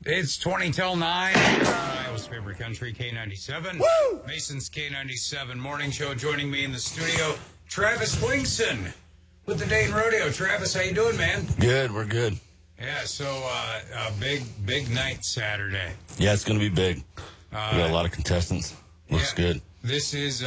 It's 20 till 9. Iowa's favorite country, K97. Woo! Mason's K97 morning show. Joining me in the studio, Travis Klingson with the Dayton Rodeo. Travis, how you doing, man? Good, we're good. Yeah, so a big night Saturday. Yeah, it's going to be big. We got a lot of contestants. Looks good. This is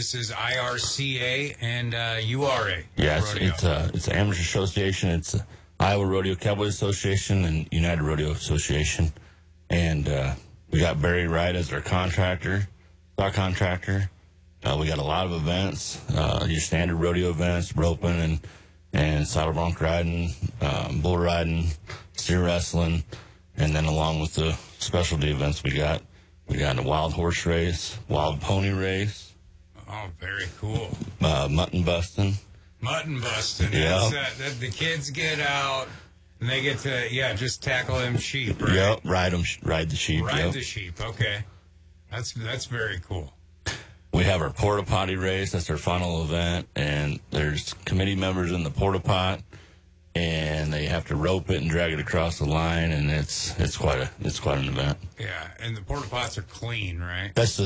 IRCA and URA. Yeah, Rodeo. it's an amateur association. It's Iowa Rodeo Cowboys Association and United Rodeo Association. And we got Barry Wright as our contractor, stock contractor. We got a lot of events, your standard rodeo events, roping and saddle bronc riding, bull riding, steer wrestling, and then along with the specialty events we got a wild horse race, wild pony race. Oh, very cool. Mutton busting. Mutton busting. Yeah. The kids get out and they get to, just tackle them sheep, right? Yep, ride the sheep. Ride the sheep, okay. That's very cool. We have our porta potty race. That's our final event, and there's committee members in the porta pot, and they have to rope it and drag it across the line, and it's quite an event. Yeah, and the porta pots are clean, right? That's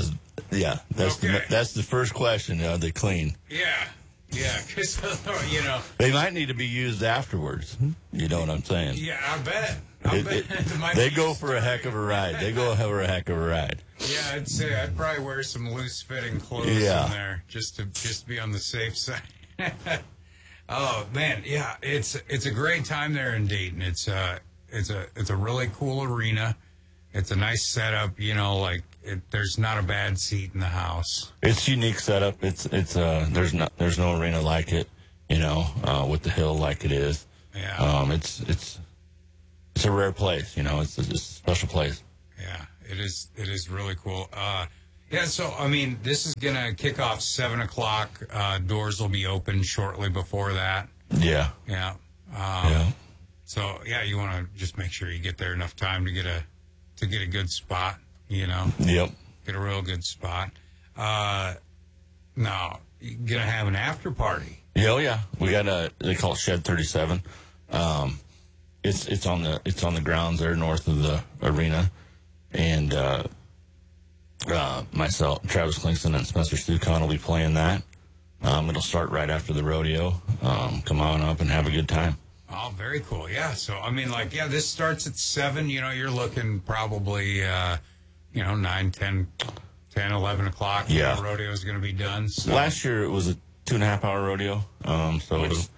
the first question. Are they clean? Yeah, because they might need to be used afterwards. You know what I'm saying? Yeah, I bet. They go for a heck of a ride. Yeah, I'd say I'd probably wear some loose-fitting clothes in there just to be on the safe side. Oh man, yeah, it's a great time there in Dayton. It's a really cool arena. It's a nice setup. There's not a bad seat in the house. It's a unique setup. There's no arena like it. With the hill like it is. Yeah. It's a rare place. It's a special place. Yeah, it is really cool. So, this is going to kick off 7 o'clock. Doors will be open shortly before that. Yeah. Yeah. So, you want to just make sure you get there enough time to get a good spot, Yep. Get a real good spot. Now, you're going to have an after party. Yeah. We got they call it Shed 37. It's on the grounds there north of the arena. And myself, Travis Klingson, and Spencer Stucon will be playing that. It'll start right after the rodeo. Come on up and have a good time. Oh, very cool. Yeah. So, this starts at 7. You're looking probably, 9, 10, 11 o'clock. Yeah. The rodeo is going to be done. So. Last year it was a 2.5-hour rodeo. It's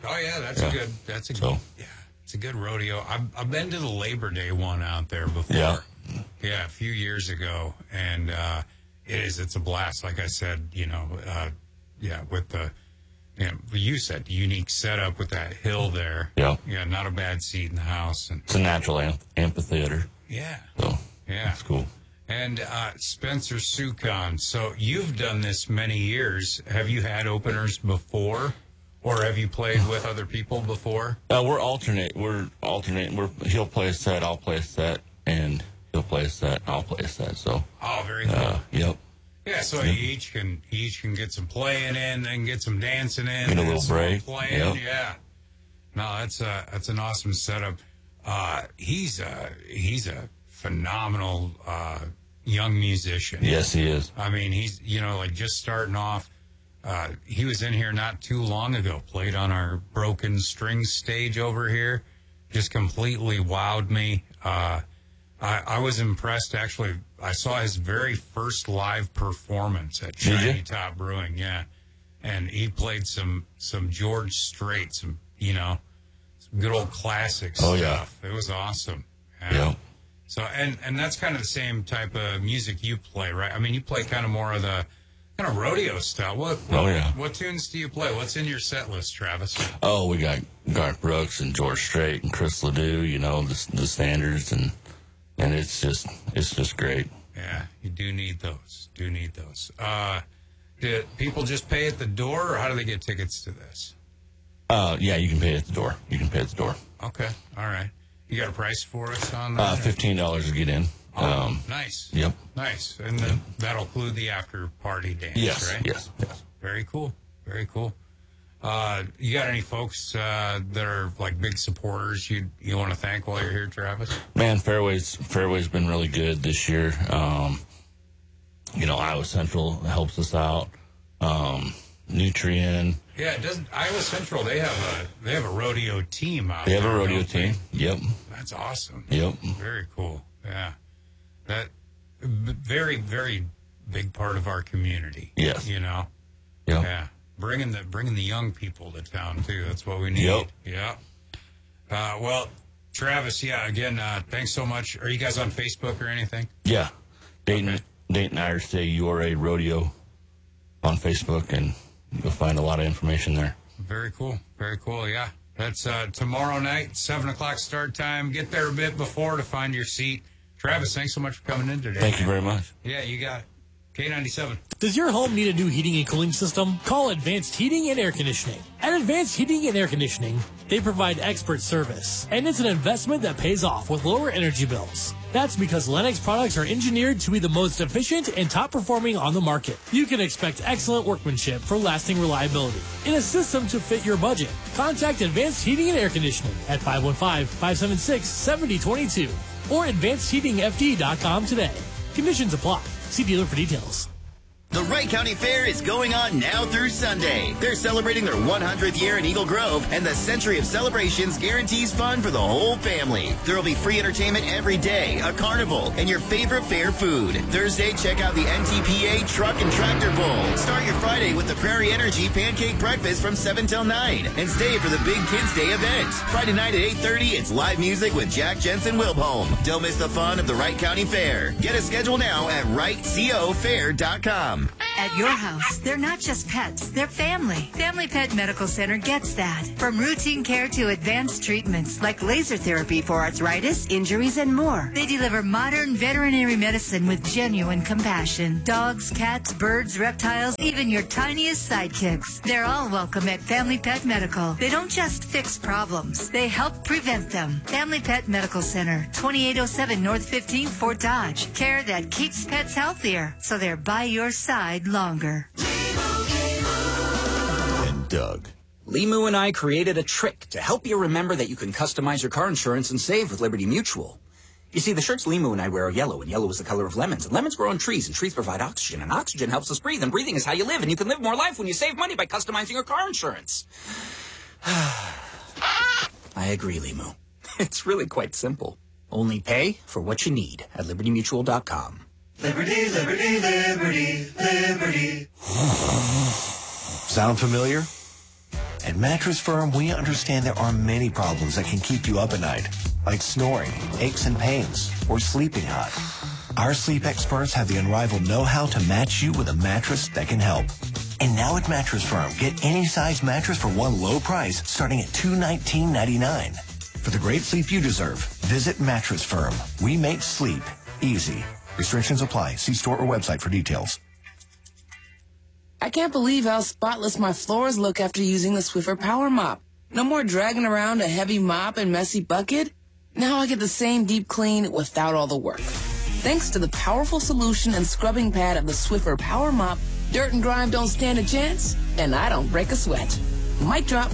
a good rodeo. I've been to the Labor Day one out there before. Yeah. Yeah, a few years ago, and it's a blast. Like I said, with the, you said unique setup with that hill there. Yeah. Yeah, not a bad seat in the house. And it's a natural amphitheater. Yeah. So, yeah. It's cool. And Spencer Stucon, so you've done this many years. Have you had openers before? Or have you played with other people before? We're alternating. He'll play a set, I'll play a set, and he'll play a set, I'll play a set. So. Oh, very cool. Yep. Yeah, so you each can get some playing in, then get some dancing in, get a little break. Playing. Yep. Yeah. No, that's an awesome setup. He's a phenomenal young musician. Yes, he is. He's just starting off. He was in here not too long ago, played on our Broken Strings stage over here. Just completely wowed me. I was impressed, actually. I saw his very first live performance at Shiny Top Brewing, yeah. And he played some George Strait, some good old classic stuff. Yeah. It was awesome. Yeah. So, and that's kind of the same type of music you play, right? You play kind of more of the kind of rodeo style. What tunes do you play? What's in your set list, Travis? Oh, we got Garth Brooks and George Strait and Chris Ledoux, the standards, and it's just great. Yeah, you do need those. Do people just pay at the door, or how do they get tickets to this? Yeah, you can pay at the door. Okay, all right. You got a price for us on that? $15 to get in. Oh, nice. Yep. Nice. And then that'll include the after party dance, yes, right? Yes. Very cool. Very cool. You got any folks that are like big supporters you want to thank while you're here, Travis? Man, Fairway's been really good this year. Iowa Central helps us out. Nutrien. Yeah, Iowa Central, they have a rodeo team out there. They have there, a rodeo team. Yep. That's awesome. Yep. Very cool. Yeah. That very, very big part of our community. Yes. Yep. Yeah. Bringing the young people to town too. That's what we need. Yep. Yeah. Well, Travis, again, thanks so much. Are you guys on Facebook or anything? Yeah. Dayton IRC URA Rodeo on Facebook, and you'll find a lot of information there. Very cool. Very cool. Yeah. That's tomorrow night, 7:00 start time. Get there a bit before to find your seat. Travis, thanks so much for coming in today. Thank you very much. Yeah, you got it. K97. Does your home need a new heating and cooling system? Call Advanced Heating and Air Conditioning. At Advanced Heating and Air Conditioning, they provide expert service, and it's an investment that pays off with lower energy bills. That's because Lennox products are engineered to be the most efficient and top performing on the market. You can expect excellent workmanship for lasting reliability in a system to fit your budget. Contact Advanced Heating and Air Conditioning at 515-576-7022 or advancedheatingfd.com today. Conditions apply. See dealer for details. The Wright County Fair is going on now through Sunday. They're celebrating their 100th year in Eagle Grove, and the Century of Celebrations guarantees fun for the whole family. There will be free entertainment every day, a carnival, and your favorite fair food. Thursday, check out the NTPA Truck and Tractor Bowl. Start your Friday with the Prairie Energy Pancake Breakfast from 7 till 9, and stay for the Big Kids Day event. Friday night at 8:30, it's live music with Jack Jensen Wilbholm. Don't miss the fun of the Wright County Fair. Get a schedule now at WrightCoFair.com. At your house, they're not just pets, they're family. Family Pet Medical Center gets that. From routine care to advanced treatments like laser therapy for arthritis, injuries, and more. They deliver modern veterinary medicine with genuine compassion. Dogs, cats, birds, reptiles, even your tiniest sidekicks. They're all welcome at Family Pet Medical. They don't just fix problems, they help prevent them. Family Pet Medical Center, 2807 North 15th, Fort Dodge. Care that keeps pets healthier, so they're by your side longer. And Doug. Limu and I created a trick to help you remember that you can customize your car insurance and save with Liberty Mutual. You see, the shirts Limu and I wear are yellow, and yellow is the color of lemons. And lemons grow on trees, and trees provide oxygen, and oxygen helps us breathe, and breathing is how you live, and you can live more life when you save money by customizing your car insurance. I agree, Limu. It's really quite simple. Only pay for what you need at libertymutual.com. Liberty, liberty, liberty, liberty. Sound familiar? At Mattress Firm, we understand there are many problems that can keep you up at night, like snoring, aches and pains, or sleeping hot. Our sleep experts have the unrivaled know-how to match you with a mattress that can help. And now at Mattress Firm, get any size mattress for one low price starting at $219.99. For the great sleep you deserve, visit Mattress Firm. We make sleep easy. Restrictions apply. See store or website for details. I can't believe how spotless my floors look after using the Swiffer Power Mop. No more dragging around a heavy mop and messy bucket. Now I get the same deep clean without all the work. Thanks to the powerful solution and scrubbing pad of the Swiffer Power Mop, dirt and grime don't stand a chance, and I don't break a sweat. Mic drop.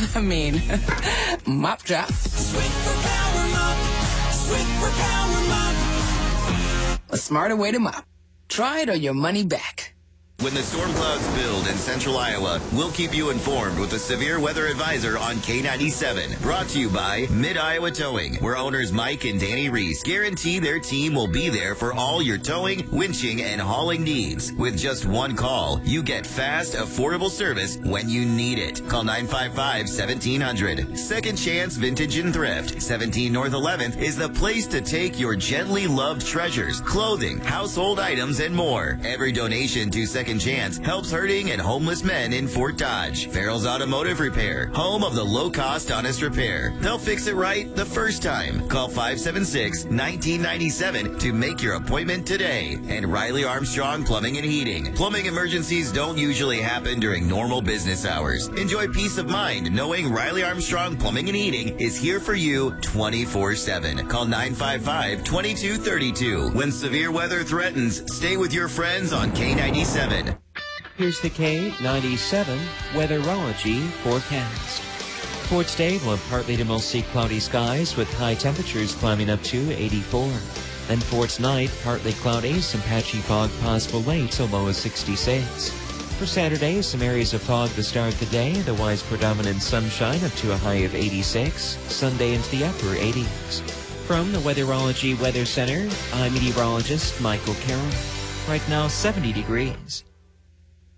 Mop drop. Swiffer Power Mop. Swiffer Power Mop. A smarter way to mop. Try it or your money back. When the storm clouds build in central Iowa, we'll keep you informed with a severe weather advisor on K97. Brought to you by Mid-Iowa Towing, where owners Mike and Danny Reese guarantee their team will be there for all your towing, winching, and hauling needs. With just one call, you get fast, affordable service when you need it. Call 955-1700. Second Chance Vintage and Thrift, 17 North 11th, is the place to take your gently loved treasures, clothing, household items, and more. Every donation to Second Chance helps hurting and homeless men in Fort Dodge. Farrell's Automotive Repair, home of the low-cost honest repair. They'll fix it right the first time. Call 576-1997 to make your appointment today. And Riley Armstrong Plumbing and Heating. Plumbing emergencies don't usually happen during normal business hours. Enjoy peace of mind knowing Riley Armstrong Plumbing and Heating is here for you 24/7. Call 955-2232. When severe weather threatens, stay with your friends on K97. Here's the K97 Weatherology forecast. For today, we'll have partly to mostly cloudy skies with high temperatures climbing up to 84. And for tonight, partly cloudy, some patchy fog possible late, so low as 66. For Saturday, some areas of fog to start the day, otherwise predominant sunshine up to a high of 86. Sunday into the upper 80s. From the Weatherology Weather Center, I'm meteorologist Michael Carroll. Right now, 70 degrees.